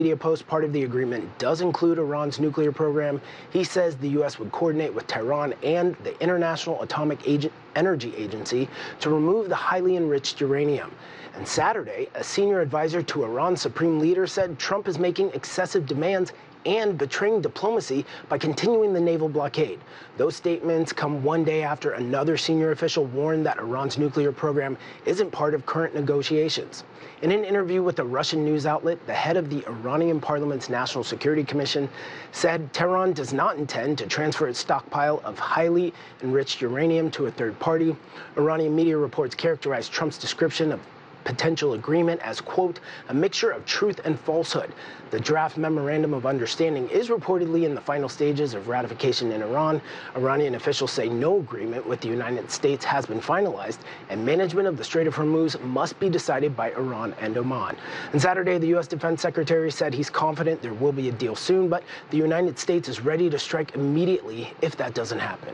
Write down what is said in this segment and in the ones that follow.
Media post, part of the agreement does include Iran's nuclear program. He says the U.S. would coordinate with Tehran and the International Atomic Energy Agency to remove the highly enriched uranium. And Saturday, a senior advisor to Iran's supreme leader said Trump is making excessive demands and betraying diplomacy by continuing the naval blockade. Those statements come one day after another senior official warned that Iran's nuclear program isn't part of current negotiations. In an interview with a Russian news outlet, the head of the Iranian Parliament's National Security Commission said Tehran does not intend to transfer its stockpile of highly enriched uranium to a third party. Iranian media reports characterized Trump's description of potential agreement as, quote, a mixture of truth and falsehood. The draft memorandum of understanding is reportedly in the final stages of ratification in Iran. Iranian officials say no agreement with the United States has been finalized, and management of the Strait of Hormuz must be decided by Iran and Oman. On Saturday, the U.S. Defense Secretary said he's confident there will be a deal soon, but the United States is ready to strike immediately if that doesn't happen.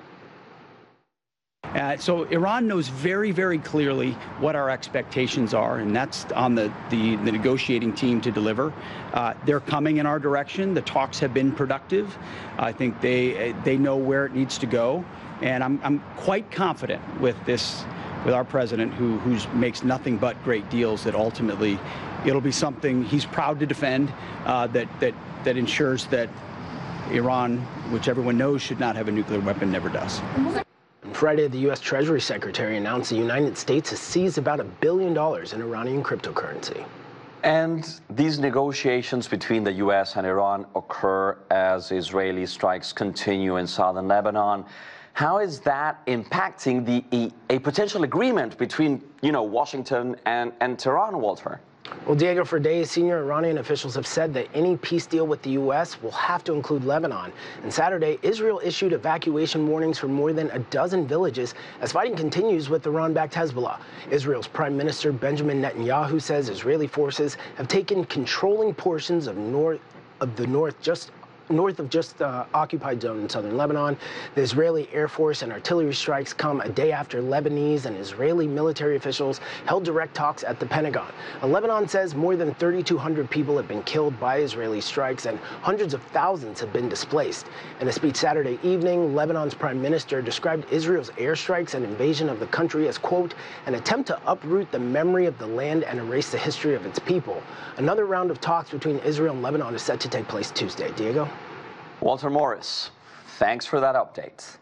So Iran knows very, very clearly what our expectations are, and that's on the negotiating team to deliver. They're coming in our direction. The talks have been productive. I think they know where it needs to go, and I'm quite confident with our president, who makes nothing but great deals, that ultimately it'll be something he's proud to defend, that ensures that Iran, which everyone knows should not have a nuclear weapon, never does. On Friday, the U.S. Treasury Secretary announced the United States has seized about $1 billion in Iranian cryptocurrency. And these negotiations between the U.S. and Iran occur as Israeli strikes continue in southern Lebanon. How is that impacting a potential agreement between, Washington and Tehran, Walter? Well, Diego, for days, senior Iranian officials have said that any peace deal with the U.S. will have to include Lebanon. And Saturday, Israel issued evacuation warnings for more than a dozen villages as fighting continues with Iran-backed Hezbollah. Israel's Prime Minister Benjamin Netanyahu says Israeli forces have taken controlling portions of the north of just occupied zone in southern Lebanon. The Israeli Air Force and artillery strikes come a day after Lebanese and Israeli military officials held direct talks at the Pentagon. Lebanon says more than 3,200 people have been killed by Israeli strikes and hundreds of thousands have been displaced. In a speech Saturday evening, Lebanon's prime minister described Israel's airstrikes and invasion of the country as, quote, an attempt to uproot the memory of the land and erase the history of its people. Another round of talks between Israel and Lebanon is set to take place Tuesday. Diego? Walter Morris, thanks for that update.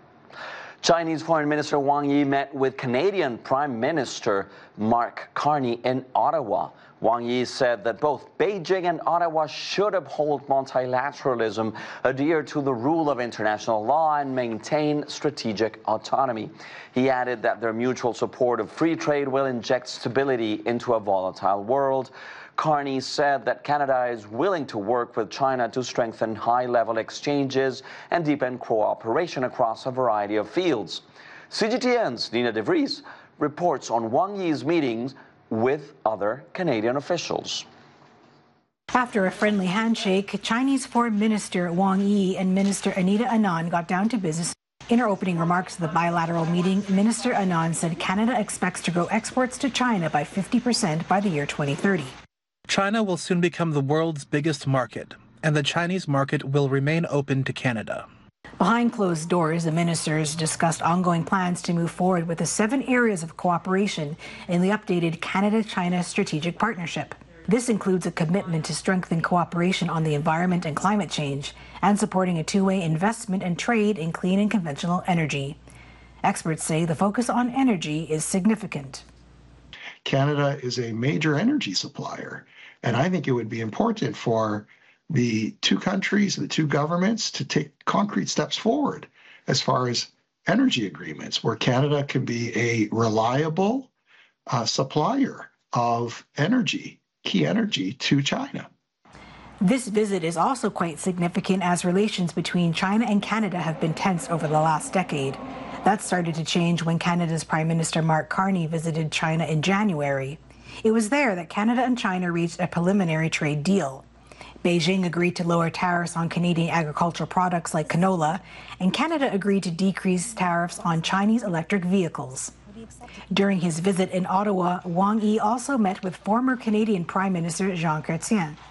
Chinese Foreign Minister Wang Yi met with Canadian Prime Minister Mark Carney in Ottawa. Wang Yi said that both Beijing and Ottawa should uphold multilateralism, adhere to the rule of international law, and maintain strategic autonomy. He added that their mutual support of free trade will inject stability into a volatile world. Carney said that Canada is willing to work with China to strengthen high-level exchanges and deepen cooperation across a variety of fields. CGTN's Nina De Vries reports on Wang Yi's meetings with other Canadian officials. After a friendly handshake, Chinese Foreign Minister Wang Yi and Minister Anita Anand got down to business. In her opening remarks to the bilateral meeting, Minister Anand said Canada expects to grow exports to China by 50% by the year 2030. China will soon become the world's biggest market, and the Chinese market will remain open to Canada. Behind closed doors, the ministers discussed ongoing plans to move forward with the 7 areas of cooperation in the updated Canada-China Strategic Partnership. This includes a commitment to strengthen cooperation on the environment and climate change and supporting a two-way investment and trade in clean and conventional energy. Experts say the focus on energy is significant. Canada is a major energy supplier, and I think it would be important for the two countries, the two governments, to take concrete steps forward as far as energy agreements, where Canada can be a reliable supplier of energy, key energy, to China. This visit is also quite significant as relations between China and Canada have been tense over the last decade. That started to change when Canada's Prime Minister Mark Carney visited China in January. It was there that Canada and China reached a preliminary trade deal. Beijing agreed to lower tariffs on Canadian agricultural products like canola, and Canada agreed to decrease tariffs on Chinese electric vehicles. During his visit in Ottawa, Wang Yi also met with former Canadian Prime Minister Jean Chrétien.